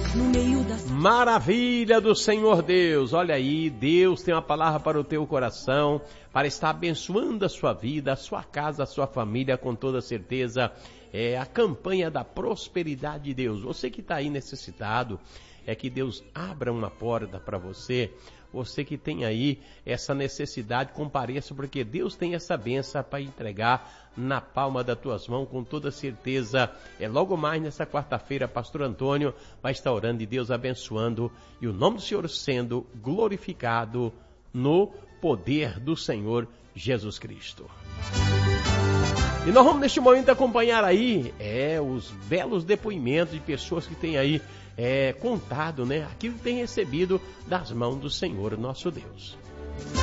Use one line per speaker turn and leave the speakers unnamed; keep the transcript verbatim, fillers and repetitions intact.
no meio das...
Maravilha do Senhor Deus. Olha aí, Deus tem uma palavra para o teu coração, para estar abençoando a sua vida, a sua casa, a sua família, com toda certeza. É a campanha da prosperidade de Deus. Você que está aí necessitado, é que Deus abra uma porta para você. Você que tem aí essa necessidade, compareça, porque Deus tem essa bênção para entregar na palma das tuas mãos, com toda certeza. É logo mais nessa quarta-feira, pastor Antônio vai estar orando e Deus abençoando, e o nome do Senhor sendo glorificado no poder do Senhor Jesus Cristo. E nós vamos neste momento acompanhar aí é, os belos depoimentos de pessoas que têm aí é, contado, né, aquilo que tem recebido das mãos do Senhor nosso Deus.